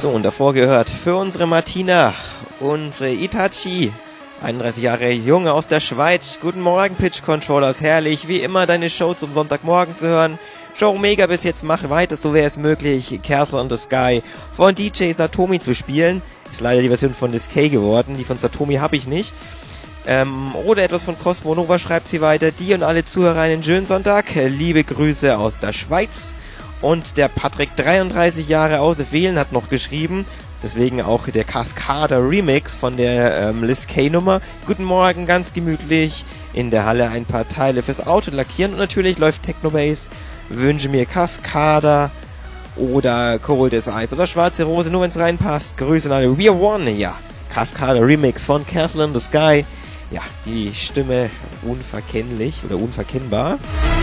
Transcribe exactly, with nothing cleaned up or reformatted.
So, und davor gehört für unsere Martina, unsere Itachi, einunddreißig Jahre Junge aus der Schweiz. Guten Morgen, Pitch Controllers. Herrlich, wie immer deine Show zum Sonntagmorgen zu hören. Show mega bis jetzt, mach weiter, so wäre es möglich, Castle on the Sky von D J Satomi zu spielen. Ist leider die Version von Discay geworden, die von Satomi habe ich nicht. Ähm, oder etwas von Cosmo Nova, schreibt sie weiter. Die und alle Zuhörer einen schönen Sonntag. Liebe Grüße aus der Schweiz. Und der Patrick, dreiunddreißig Jahre aus Wählen, hat noch geschrieben. Deswegen auch der Cascada Remix von der ähm, Liz K Nummer. Guten Morgen, ganz gemütlich. In der Halle ein paar Teile fürs Auto lackieren. Und natürlich läuft Technobase. Wünsche mir Cascada oder Cold as Ice oder Schwarze Rose, nur wenn es reinpasst. Grüße an alle. We are one, ja. Cascada Remix von Castle in the Sky. Ja, die Stimme unverkennlich oder unverkennbar.